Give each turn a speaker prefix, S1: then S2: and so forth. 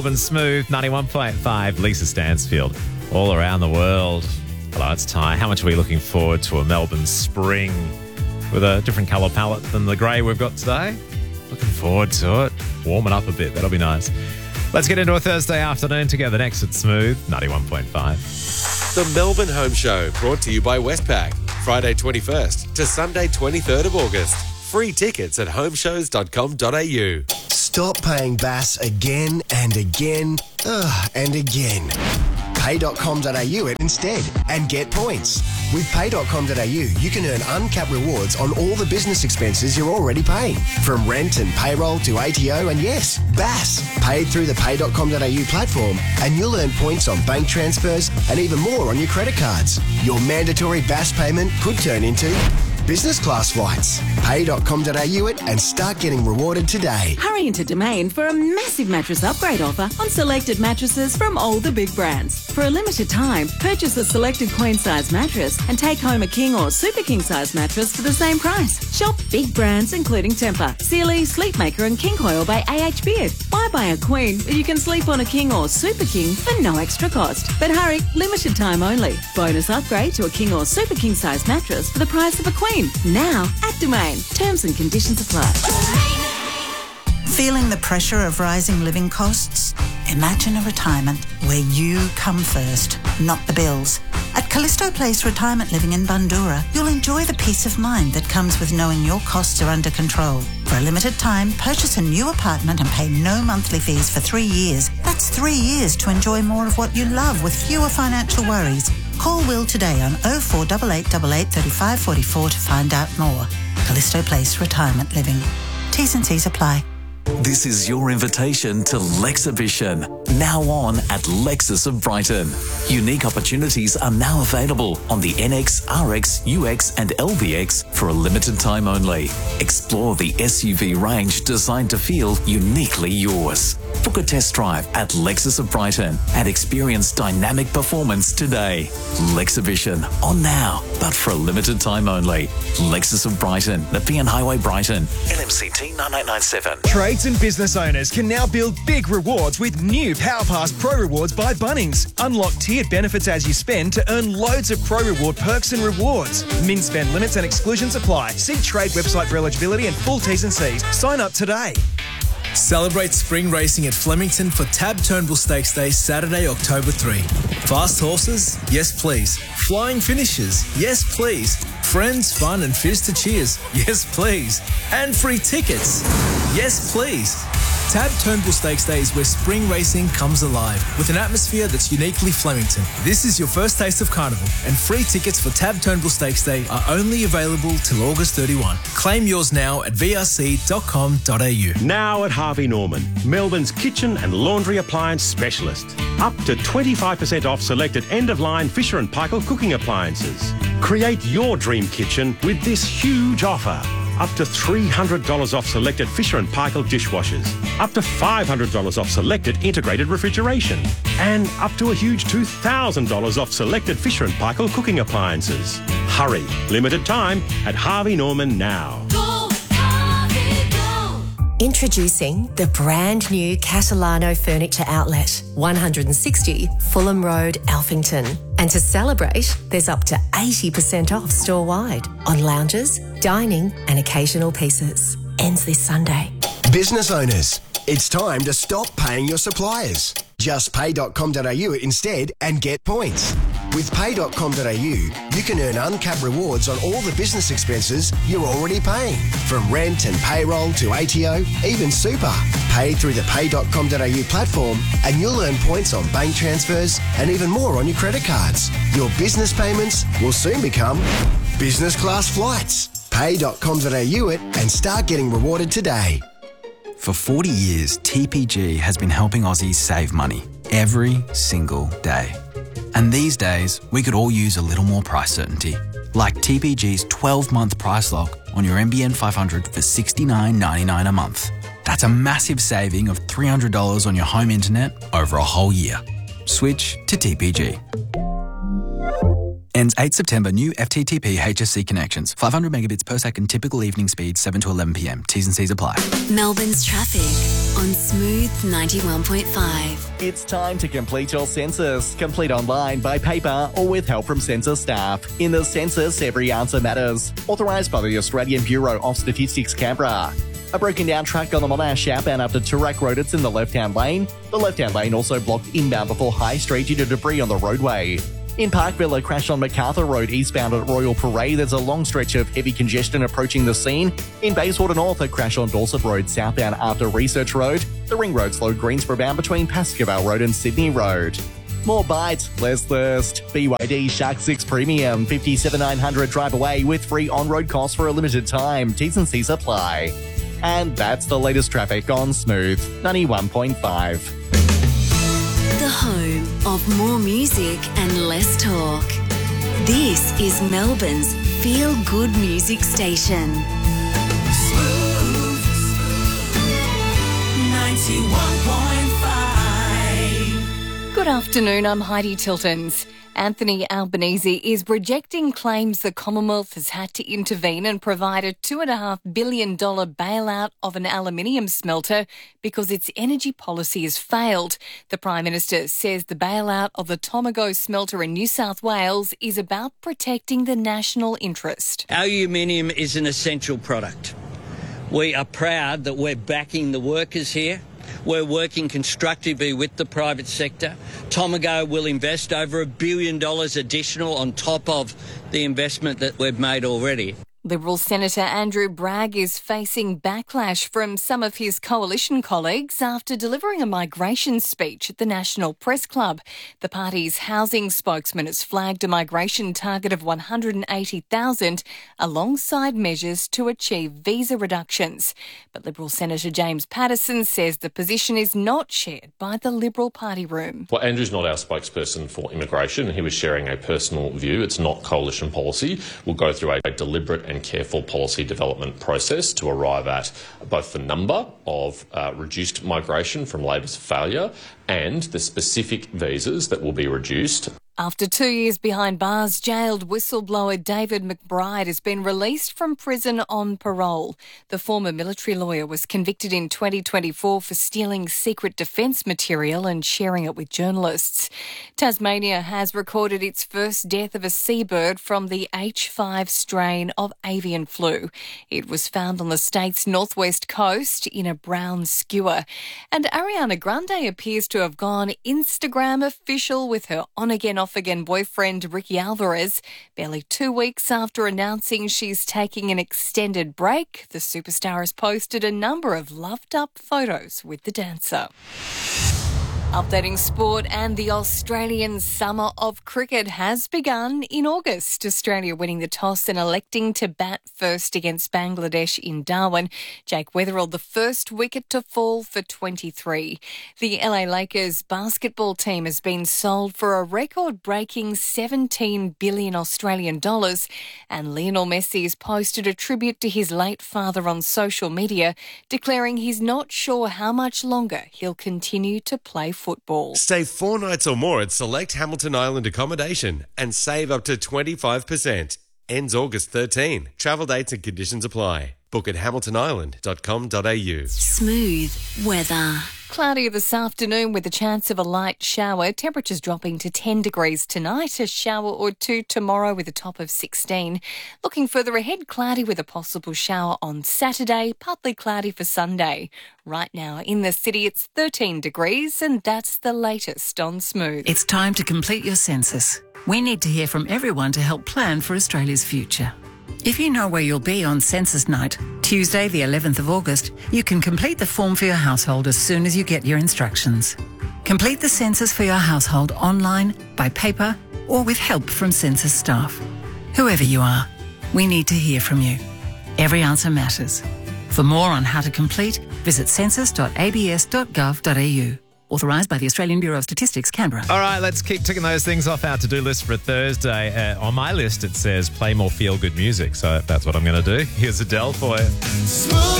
S1: Melbourne Smooth, 91.5, Lisa Stansfield, all around the world. Hello, it's Ty. How much are we looking forward to a Melbourne spring with a different colour palette than the grey we've got today? Looking forward to it. Warming up a bit. That'll be nice. Let's get into a Thursday afternoon together next at Smooth, 91.5.
S2: The Melbourne Home Show, brought to you by Westpac. Friday 21st to Sunday 23rd of August. Free tickets at homeshows.com.au.
S3: Stop paying BAS again and again and again. Pay.com.au it instead and get points. With Pay.com.au, you can earn uncapped rewards on all the business expenses you're already paying. From rent and payroll to ATO and yes, BAS. Paid through the Pay.com.au platform and you'll earn points on bank transfers and even more on your credit cards. Your mandatory BAS payment could turn into business class flights. Pay.com.au it and start getting rewarded today.
S4: Hurry into Domain for a massive mattress upgrade offer on selected mattresses from all the big brands. For a limited time, purchase a selected queen size mattress and take home a king or super king size mattress for the same price. Shop big brands including Tempur, Sealy, Sleepmaker and King Coil by AH Beard. Why buy a queen when you can sleep on a king or super king for no extra cost? But hurry, limited time only. Bonus upgrade to a king or super king size mattress for the price of a queen. Now at Domain. Terms and conditions apply.
S5: Feeling the pressure of rising living costs? Imagine a retirement where you come first, not the bills. At Callisto Place Retirement Living in Bundoora, you'll enjoy the peace of mind that comes with knowing your costs are under control. For a limited time, purchase a new apartment and pay no monthly fees for 3 years. That's 3 years to enjoy more of what you love with fewer financial worries. Call Will today on 048888 3544 to find out more. Callisto Place Retirement Living. T's and C's apply.
S6: This is your invitation to Lexhibition, now on at Lexus of Brighton. Unique opportunities are now available on the NX, RX, UX and LBX for a limited time only. Explore the SUV range designed to feel uniquely yours. Book a test drive at Lexus of Brighton and experience dynamic performance today. Lexhibition, on now, but for a limited time only. Lexus of Brighton, Nepean Highway, Brighton, LMCT 9897.
S7: Trades and business owners can now build big rewards with new PowerPass Pro Rewards by Bunnings. Unlock tiered benefits as you spend to earn loads of Pro Reward perks and rewards. Min spend limits and exclusions apply. See Trade website for eligibility and full T's and C's. Sign up today.
S8: Celebrate spring racing at Flemington for Tab Turnbull Stakes Day, Saturday, October 3. Fast horses? Yes, please. Flying finishes? Yes, please. Friends, fun and fizz to cheers? Yes, please. And free tickets? Yes, please. Tab Turnbull Stakes Day is where spring racing comes alive with an atmosphere that's uniquely Flemington. This is your first taste of carnival, and free tickets for Tab Turnbull Stakes Day are only available till August 31. Claim yours now at vrc.com.au.
S9: Now at Harvey Norman, Melbourne's kitchen and laundry appliance specialist. Up to 25% off selected end-of-line Fisher & Paykel cooking appliances. Create your dream kitchen with this huge offer. Up to $300 off selected Fisher & Paykel dishwashers. Up to $500 off selected integrated refrigeration. And up to a huge $2,000 off selected Fisher & Paykel cooking appliances. Hurry, limited time at Harvey Norman now.
S10: Introducing the brand new Catalano Furniture Outlet, 160 Fulham Road, Alphington. And to celebrate, there's up to 80% off store-wide on lounges, dining and occasional pieces. Ends this Sunday.
S3: Business owners, it's time to stop paying your suppliers. Just pay.com.au instead and get points. With pay.com.au, you can earn uncapped rewards on all the business expenses you're already paying. From rent and payroll to ATO, even super. Pay through the pay.com.au platform and you'll earn points on bank transfers and even more on your credit cards. Your business payments will soon become business class flights. Pay.com.au it and start getting rewarded today.
S11: For 40 years, TPG has been helping Aussies save money every single day. And these days, we could all use a little more price certainty. Like TPG's 12-month price lock on your NBN 500 for $69.99 a month. That's a massive saving of $300 on your home internet over a whole year. Switch to TPG. Ends 8 September. New FTTP HSC connections. 500 megabits per second. Typical evening speed 7 to 11 p.m. T's and C's apply.
S12: Melbourne's traffic on Smooth 91.5.
S13: It's time to complete your census. Complete online, by paper, or with help from census staff. In the census, every answer matters. Authorised by the Australian Bureau of Statistics, Canberra. A broken down truck on the Monash outbound up to Toorak Road. It's in the left-hand lane. The left-hand lane also blocked inbound before High Street due to debris on the roadway. In Parkville, a crash on MacArthur Road eastbound at Royal Parade. There's a long stretch of heavy congestion approaching the scene. In Bayswater North, a crash on Dorset Road southbound after Research Road. The ring road slowed Greensboro bound between Pascoe Road and Sydney Road. More bite, less thirst. BYD Shark 6 Premium, 57,900 drive away with free on-road costs for a limited time. T's and C's apply. And that's the latest traffic on Smooth 91.5.
S12: The home of more music and less talk. This is Melbourne's feel-good music station.
S14: Smooth 91.5.
S15: Good afternoon, I'm Heidi Tiltons. Anthony Albanese is rejecting claims the Commonwealth has had to intervene and provide a $2.5 billion bailout of an aluminium smelter because its energy policy has failed. The Prime Minister says the bailout of the Tomago smelter in New South Wales is about protecting the national interest.
S16: Aluminium is an essential product. We are proud that we're backing the workers here. We're working constructively with the private sector. Tomago will invest over $1 billion additional on top of the investment that we've made already.
S15: Liberal Senator Andrew Bragg is facing backlash from some of his coalition colleagues after delivering a migration speech at the National Press Club. The party's housing spokesman has flagged a migration target of 180,000 alongside measures to achieve visa reductions. But Liberal Senator James Patterson says the position is not shared by the Liberal Party room.
S17: Well, Andrew's not our spokesperson for immigration. He was sharing a personal view. It's not coalition policy. We'll go through a deliberate and careful policy development process to arrive at both the number of reduced migration from Labor's failure and the specific visas that will be reduced.
S15: After 2 years behind bars, jailed whistleblower David McBride has been released from prison on parole. The former military lawyer was convicted in 2024 for stealing secret defence material and sharing it with journalists. Tasmania has recorded its first death of a seabird from the H5 strain of avian flu. It was found on the state's northwest coast in a brown skewer. And Ariana Grande appears to have gone Instagram official with her on-again, off-again boyfriend Ricky Alvarez. Barely 2 weeks after announcing she's taking an extended break, the superstar has posted a number of loved-up photos with the dancer. Updating sport, and the Australian summer of cricket has begun in August. Australia winning the toss and electing to bat first against Bangladesh in Darwin. Jake Weatherall, the first wicket to fall for 23. The LA Lakers basketball team has been sold for a record-breaking 17 billion Australian dollars, and Lionel Messi has posted a tribute to his late father on social media, declaring he's not sure how much longer he'll continue to play football.
S2: Stay 4 nights or more at select Hamilton Island accommodation and save up to 25%. Ends August 13. Travel dates and conditions apply. Book at hamiltonisland.com.au.
S12: Smooth weather.
S15: Cloudy this afternoon with a chance of a light shower. Temperatures dropping to 10 degrees tonight. A shower or two tomorrow with a top of 16. Looking further ahead, cloudy with a possible shower on Saturday. Partly cloudy for Sunday. Right now in the city, it's 13 degrees, and that's the latest on Smooth.
S18: It's time to complete your census. We need to hear from everyone to help plan for Australia's future. If you know where you'll be on census night, Tuesday the 11th of August, you can complete the form for your household as soon as you get your instructions. Complete the census for your household online, by paper, or with help from census staff. Whoever you are, we need to hear from you. Every answer matters. For more on how to complete, visit census.abs.gov.au. Authorised by the Australian Bureau of Statistics, Canberra.
S1: All right, let's keep ticking those things off our to-do list for Thursday. On my list, it says play more feel-good music, so that's what I'm going to do. Here's Adele for you.
S14: Smooth.